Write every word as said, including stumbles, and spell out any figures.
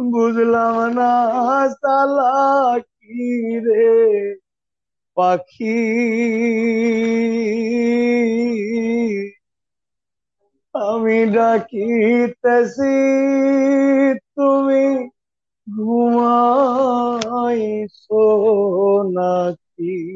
বুঝলাম না চালাকি রে পাখি, আমি ডাকিতেছি তুমি ঘুমাইছো নাকি?